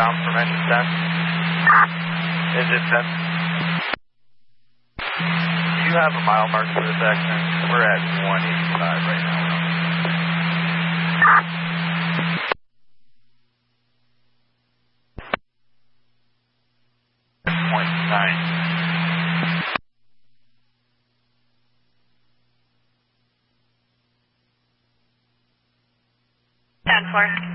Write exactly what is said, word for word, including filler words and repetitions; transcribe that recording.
Bound from engine ten. Engine ten. Do you have a mile mark for this accident? We're at one eighty-five right now. Point nine. ten four.